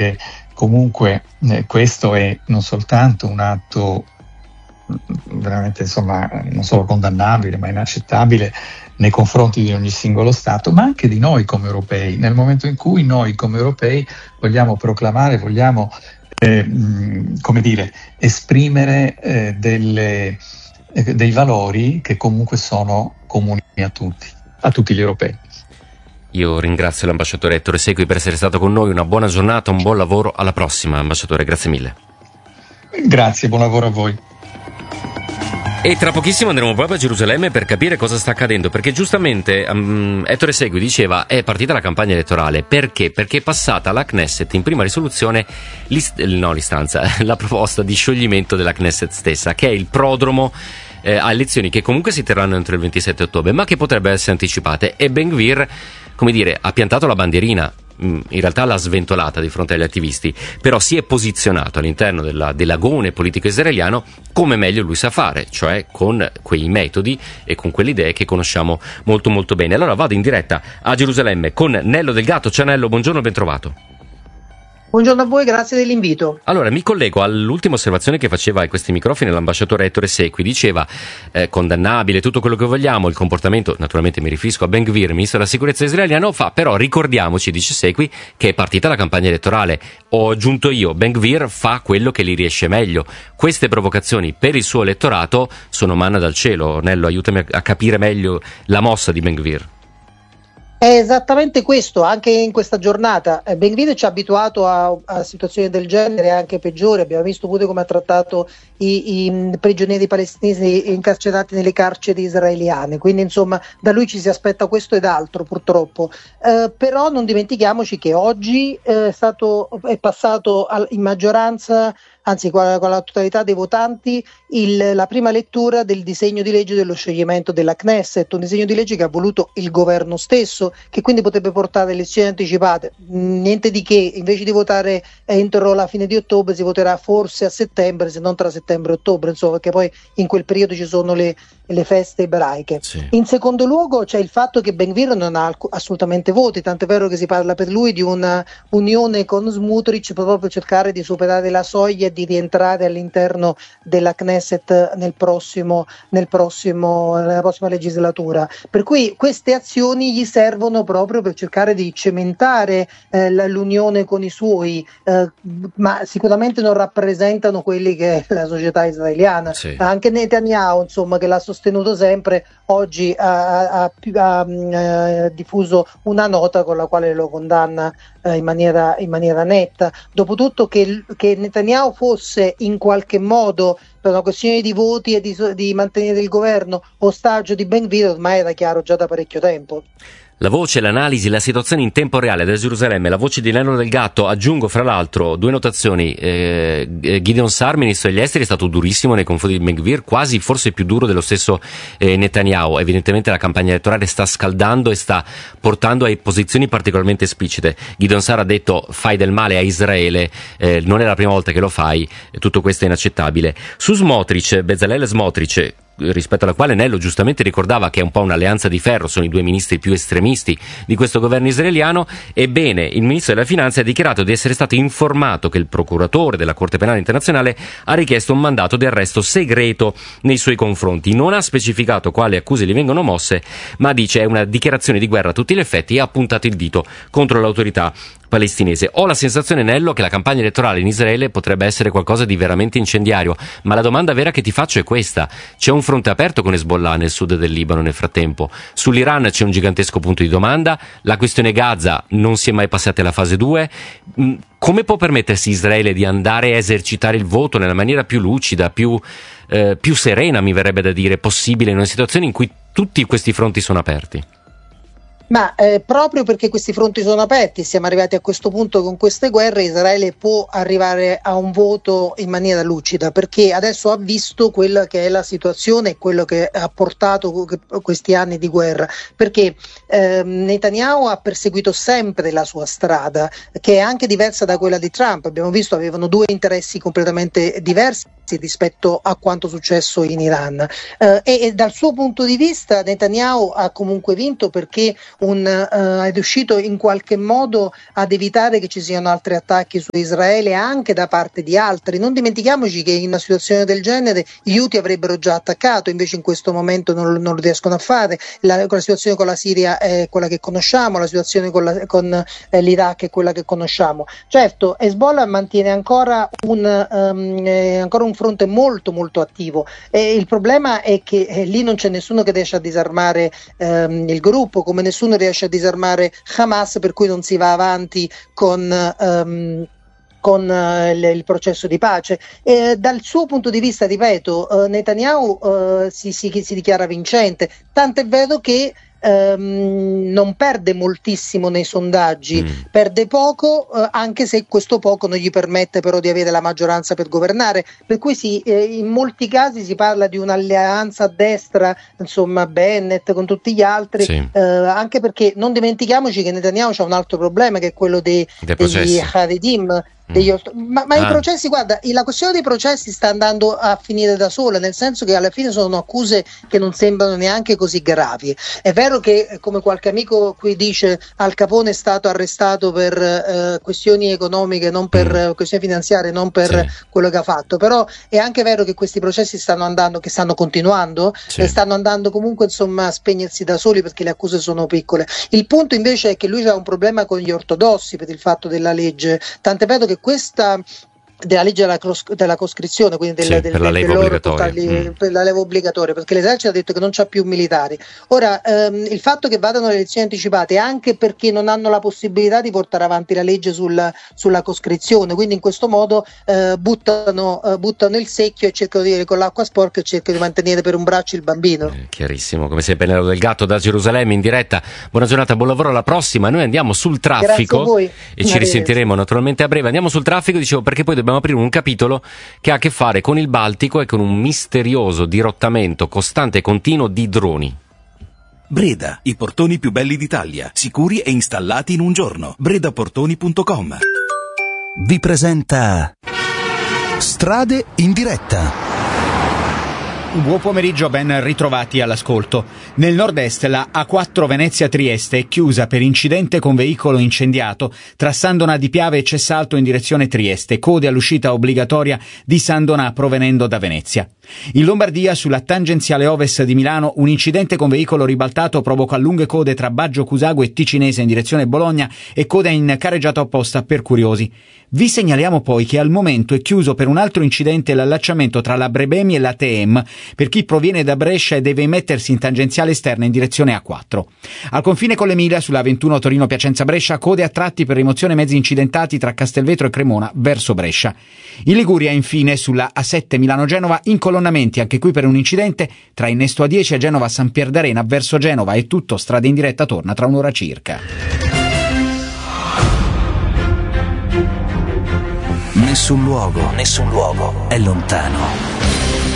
che comunque questo è non soltanto un atto veramente, insomma, non solo condannabile ma inaccettabile nei confronti di ogni singolo Stato, ma anche di noi come europei, nel momento in cui noi come europei vogliamo proclamare, vogliamo come dire, esprimere dei valori che comunque sono comuni a tutti gli europei. Io ringrazio l'ambasciatore Ettore Secui per essere stato con noi, una buona giornata, un buon lavoro, alla prossima ambasciatore, grazie mille. Grazie, buon lavoro a voi. E tra pochissimo andremo proprio a Gerusalemme per capire cosa sta accadendo, perché giustamente Ettore Segui diceva è partita la campagna elettorale. Perché? Perché è passata la Knesset in prima risoluzione la proposta di scioglimento della Knesset stessa, che è il prodromo a elezioni che comunque si terranno entro il 27 ottobre, ma che potrebbero essere anticipate. E Ben Gvir, come dire, ha piantato la bandierina. In realtà l'ha sventolata di fronte agli attivisti, però si è posizionato all'interno dell'agone politico israeliano come meglio lui sa fare, cioè con quei metodi e con quelle idee che conosciamo molto molto bene. Allora vado in diretta a Gerusalemme con Nello Del Gatto. Ciao Nello, buongiorno, ben trovato. Buongiorno a voi, grazie dell'invito. Allora, mi collego all'ultima osservazione che faceva a questi microfoni l'ambasciatore Ettore Secui. Diceva condannabile tutto quello che vogliamo, il comportamento, naturalmente mi riferisco a Ben Gvir, ministro della sicurezza israeliano, però ricordiamoci, dice Secui, che è partita la campagna elettorale. Ho aggiunto io, Ben Gvir fa quello che gli riesce meglio. Queste provocazioni per il suo elettorato sono manna dal cielo. Nello, aiutami a capire meglio la mossa di Ben Gvir. È esattamente questo, anche in questa giornata. Ben Gvir ci ha abituato a situazioni del genere, anche peggiori. Abbiamo visto pure come ha trattato i prigionieri palestinesi incarcerati nelle carceri israeliane. Quindi insomma da lui ci si aspetta questo ed altro, purtroppo. Però non dimentichiamoci che oggi è passato in maggioranza, anzi con la totalità dei votanti, la prima lettura del disegno di legge dello scioglimento della Knesset, un disegno di legge che ha voluto il governo stesso, che quindi potrebbe portare elezioni anticipate. Niente di che, invece di votare entro la fine di ottobre si voterà forse a settembre, se non tra settembre e ottobre, insomma, perché poi in quel periodo ci sono le feste ebraiche. Sì. In secondo luogo c'è il fatto che Ben Gvir non ha assolutamente voti, tant'è vero che si parla per lui di una unione con Smotrich per proprio cercare di superare la soglia e di rientrare all'interno della Knesset nella prossima legislatura. Per cui queste azioni gli servono proprio per cercare di cementare l'unione con i suoi, ma sicuramente non rappresentano quelli che è la società israeliana. Sì. Anche Netanyahu, insomma, che l'ha sostenuto sempre, oggi ha diffuso una nota con la quale lo condanna in maniera netta. Dopotutto che Netanyahu fosse in qualche modo, per una questione di voti e di mantenere il governo, ostaggio di Ben Gvir, ormai era chiaro già da parecchio tempo. La voce, l'analisi, la situazione in tempo reale da Gerusalemme, la voce di Nello Del Gatto. Aggiungo fra l'altro due notazioni. Gideon Sa'ar, ministro degli esteri, è stato durissimo nei confronti di Ben Gvir, quasi forse più duro dello stesso Netanyahu. Evidentemente la campagna elettorale sta scaldando e sta portando a posizioni particolarmente esplicite. Gideon Sa'ar ha detto fai del male a Israele, non è la prima volta che lo fai, tutto questo è inaccettabile. Su Smotrich, Bezalel Smotrich, rispetto alla quale Nello giustamente ricordava che è un po' un'alleanza di ferro, sono i due ministri più estremisti di questo governo israeliano. Ebbene, il ministro della Finanza ha dichiarato di essere stato informato che il procuratore della Corte Penale Internazionale ha richiesto un mandato di arresto segreto nei suoi confronti. Non ha specificato quali accuse gli vengono mosse, ma dice è una dichiarazione di guerra a tutti gli effetti e ha puntato il dito contro l'autorità palestinese. Ho la sensazione, Nello, che la campagna elettorale in Israele potrebbe essere qualcosa di veramente incendiario, ma la domanda vera che ti faccio è questa: c'è un fronte aperto con Hezbollah nel sud del Libano nel frattempo, sull'Iran c'è un gigantesco punto di domanda, la questione Gaza non si è mai passata alla fase 2, come può permettersi Israele di andare a esercitare il voto nella maniera più lucida, più serena, mi verrebbe da dire, possibile in una situazione in cui tutti questi fronti sono aperti? Ma proprio perché questi fronti sono aperti, siamo arrivati a questo punto con queste guerre, Israele può arrivare a un voto in maniera lucida, perché adesso ha visto quella che è la situazione e quello che ha portato questi anni di guerra, perché Netanyahu ha perseguito sempre la sua strada, che è anche diversa da quella di Trump. Abbiamo visto avevano due interessi completamente diversi, rispetto a quanto successo in Iran, e dal suo punto di vista Netanyahu ha comunque vinto perché è riuscito in qualche modo ad evitare che ci siano altri attacchi su Israele anche da parte di altri. Non dimentichiamoci che in una situazione del genere gli Houthi avrebbero già attaccato, invece in questo momento non lo riescono a fare. La situazione con la Siria è quella che conosciamo, la situazione con l'Iraq è quella che conosciamo. Certo, Hezbollah mantiene ancora un fronte molto molto attivo, il problema è che lì non c'è nessuno che riesce a disarmare il gruppo, come nessuno riesce a disarmare Hamas, per cui non si va avanti con il processo di pace. Dal suo punto di vista, ripeto, Netanyahu si dichiara vincente, tant'è vero che non perde moltissimo nei sondaggi, perde poco, anche se questo poco non gli permette però di avere la maggioranza per governare, per cui in molti casi si parla di un'alleanza a destra, insomma Bennett con tutti gli altri, anche perché non dimentichiamoci che Netanyahu c'ha un altro problema, che è quello degli Haredim. Ma i processi, guarda, la questione dei processi sta andando a finire da sola, nel senso che alla fine sono accuse che non sembrano neanche così gravi. È vero che, come qualche amico qui dice, Al Capone è stato arrestato per questioni economiche, non per questioni finanziarie, non per quello che ha fatto, però è anche vero che questi processi stanno continuando, e stanno andando comunque insomma a spegnersi da soli perché le accuse sono piccole. Il punto invece è che lui ha un problema con gli ortodossi per il fatto della legge, tant'è vero che della legge della coscrizione, quindi per la leva obbligatoria, per la leva obbligatoria, perché l'esercito ha detto che non c'ha più militari. Ora il fatto che vadano alle elezioni anticipate è anche perché non hanno la possibilità di portare avanti la legge sulla coscrizione, quindi in questo modo buttano il secchio e cercano di dire con l'acqua sporca e cercano di mantenere per un braccio il bambino. Chiarissimo, come sempre Nero del Gatto da Gerusalemme in diretta. Buona giornata, buon lavoro, alla prossima. Noi andiamo sul traffico e ci risentiremo naturalmente a breve. Andiamo sul traffico, dicevo, perché poi dobbiamo aprire un capitolo che ha a che fare con il Baltico e con un misterioso dirottamento costante e continuo di droni. Breda, i portoni più belli d'Italia, sicuri e installati in un giorno. bredaportoni.com vi presenta Strade in diretta. Buon pomeriggio, ben ritrovati all'ascolto. Nel nord-est la A4 Venezia-Trieste è chiusa per incidente con veicolo incendiato tra Sandona di Piave e Cessalto in direzione Trieste, code all'uscita obbligatoria di Sandona provenendo da Venezia. In Lombardia, sulla tangenziale ovest di Milano, un incidente con veicolo ribaltato provoca lunghe code tra Baggio Cusago e Ticinese in direzione Bologna e coda in carreggiata opposta per Curiosi. Vi segnaliamo poi che al momento è chiuso per un altro incidente l'allacciamento tra la Brebemi e la TEM per chi proviene da Brescia e deve mettersi in tangenziale esterna in direzione A4. Al confine con l'Emilia, sulla 21 Torino-Piacenza-Brescia, code a tratti per rimozione mezzi incidentati tra Castelvetro e Cremona verso Brescia. In Liguria, infine, sulla A7 Milano-Genova, incolonnamenti anche qui per un incidente tra Innesto A10 e Genova San Pierdarena verso Genova, e tutto strada in diretta torna tra un'ora circa. Nessun luogo è lontano.